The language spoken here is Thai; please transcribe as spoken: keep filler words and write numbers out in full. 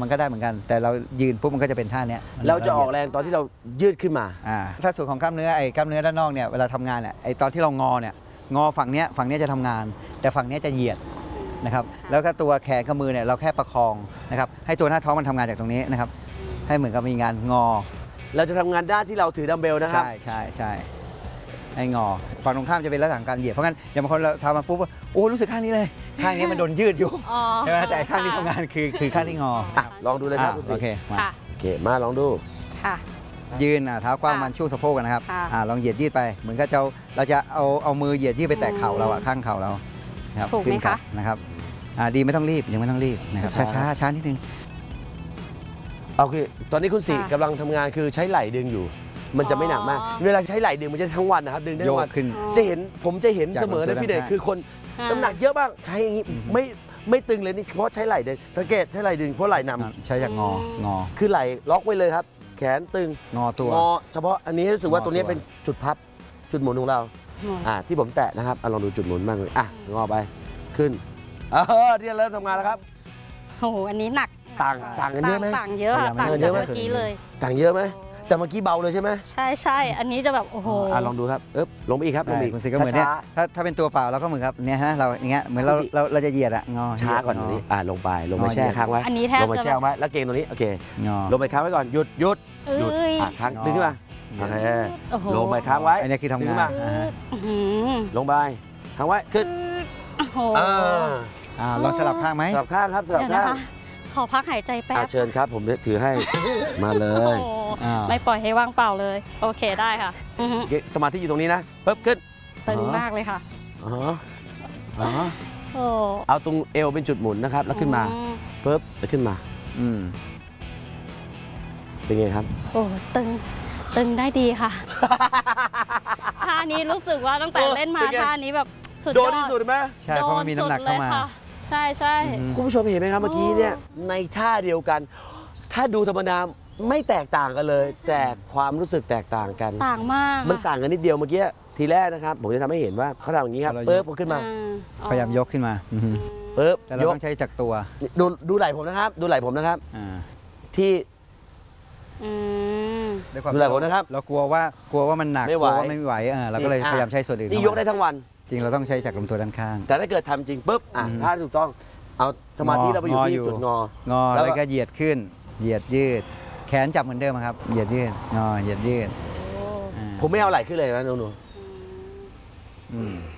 มันก็ได้เหมือนกันแต่เรายืนปุ๊บมันก็จะเป็นท่านี้เราจะออกแรงตอนที่เรายืดขึ้นมาอ่าถ้าส่วนของกล้ามเนื้อไอ้กล้ามเนื้อด้านนอกเนี่ยเวลาทำงานเนี่ยไอ้ตอนที่เรางอเนี่ยงอฝั่งเนี้ยฝั่งเนี้ยจะทำงานแต่ฝั่งเนี้ยจะเหยียดนะครับแล้วก็ตัวแขนกับมือเนี่ยเราแค่ประคองนะครับให้ตัวหน้าท้องมันทำงานจากตรงนี้นะครับให้เหมือนกับมีงานงอเราจะทำงานด้านที่เราถือดัมเบลนะครับใช่ใช่ใช่ให้งอฝั่งตรงข้ามจะเป็นลักษณะการเหยียดเพราะงั้นอย่างบางคนเราทำมาปุ๊บโอ้รู้สึกข้างนี้เลยข้างนี้มันโดนยืดอยู่ใช่ไหมแต่ข้างที่ทำงานคือคือข้างที่งอลองดูเลยครับโอเคมาโอเคมาลองดูค่ะยืนเท้ากว้างมันช่วงสะโพกกันนะครับลองเหยียดยืดไปเหมือนกับเราเราจะเอาเอามือเหยียดยืดไปแตะเข่าเราอะข้างเข่าเราครับถูกไหมคะนะครับดีไม่ต้องรีบยังไม่ต้องรีบนะครับช้าช้าช้านิดนึงโอเคตอนนี้คุณสีกำลังทำงานคือใช้ไหล่ดึงอยู่มันจะไม่หนักมากเวลาใช้ไหล่ดึงมันจะทั้งวันนะครับดึงได้ทั้งวันจะเห็นผมจะเห็นเสมอในพี่เดชคือคนน้ำหนักเยอะบ้างใช้อย่างนี้ไม่ไม่ตึงเลยนี่เฉพาะใช้ไหล่ดึงสังเกตใช้ไหล่ดึงเพราะไหล่นำใช้จากงองอคือไหล่ล็อกไว้เลยครับแขนตึงงอตัวงอเฉพาะอันนี้รู้สึกว่าตัวนี้เป็นจุดพับจุดหมุนของเราอ่าที่ผมแตะนะครับลองดูจุดหมุนบ้างเลยอ่ะงอไปขึ้นเออที่เริ่มทำงานแล้วครับโอ้โหอันนี้หนักต่างต่างกันเยอะไหมต่างเยอะต่างจากเมื่อกี้เลยต่างเยอะไหมแต่เมื่อกี้เบาเลยใช่ไหมใช่ใช่อันนี้จะแบบโอ้โหอ่ะลองดูครับเอ๊บลงไปอีกครับลงอีกคุณสิก็เหมือนเนี่ยถ้าถ้าเป็นตัวเปล่าเราก็เหมือนครับเนี่ยฮะเราอย่างเงี้ยเหมือนเราเราเราจะเหยียดอะงอช้าก่อนตรงนี้อ่ะลงไปลงไปแช่ค้างไว้อันนี้แทบลงไปแช่ไว้แล้วเกงตรงนี้โอเคงอลงไปค้างไว้ก่อนหยุดหยุดหยุดอ่ะค้างดึงขึ้นมาโอเคลงไปค้างไว้อันนี้คือทำงานลงไปค้างไว้ขึ้นอ่าลองสลับข้างไหมสลับข้างครับสลับข้างขอพักหายใจแป๊บเชิญครับผมถือให้มาเลยไม่ปล่อยให้ว่างเปล่าเลยโอเคได้ค่ะสมาธิอยู่ตรงนี้นะปึ๊บขึ้นตึงมากเลยค่ะอ๋ออ๋อเอาตรงเอวเป็นจุดหมุนนะครับแล้วขึ้นมาปึ๊บแล้วขึ้นมาอืมเป็นไงครับโอ้ตึงตึงได้ดีค่ะท่านี้รู้สึกว่าตั้งแต่เล่นมาท่านี้แบบสุดยอดโดนที่สุดไหมใช่เพราะมันมีน้ำหนักเข้ามาใช่ใช่คุณผู้ชมเห็นไหมครับเมื่อกี้เนี่ยในท่าเดียวกันถ้าดูธรรมดาไม่แตกต่างกันเลยแต่ความรู้สึกแตกต่างกันต่างมากมันต่างกันนิดเดียวเมื่อกี้ทีแรกนะครับผมจะทำให้เห็นว่าเขาทำอย่างนี้ครับเปิ๊บขึ้นมาพยายามยกขึ้นมาเปิ๊บแต่เราต้องใช้จากตัวดูดูไหล่ผมนะครับดูไหล่ผมนะครับที่ดูไหล่ผมนะครับเรากลัวว่ากลัวว่ามันหนักกลัวว่าไม่ไหวเราก็เลยพยายามใช้ส่วนอื่นนี่ยกได้ทั้งวันจริงเราต้องใช้จากลำตัวด้านข้างแต่ถ้าเกิดทำจริงปุ๊บอ่ะถ้าถูกต้องเอาสมาธิเราไปอยู่ที่จุดงองอแล้วก็เหยียดขึ้นเหยียดยืดแขนจับเหมือนเดิมครับเหยียดยืดงอเหยียดยืดผมไม่เอาไหล่ขึ้นเลยนะหนู